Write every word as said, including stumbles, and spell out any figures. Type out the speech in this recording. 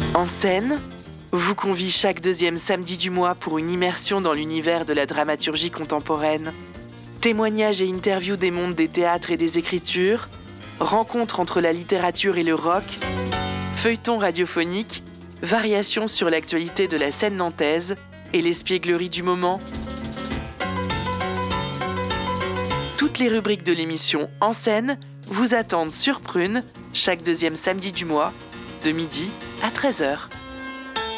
En scène vous convie chaque deuxième samedi du mois pour une immersion dans l'univers de la dramaturgie contemporaine. Témoignages et interviews des mondes des théâtres et des écritures, rencontres entre la littérature et le rock, feuilletons radiophoniques, variations sur l'actualité de la scène nantaise et l'espièglerie du moment. Toutes les rubriques de l'émission En scène vous attendent sur Prune chaque deuxième samedi du mois, de midi à treize heures.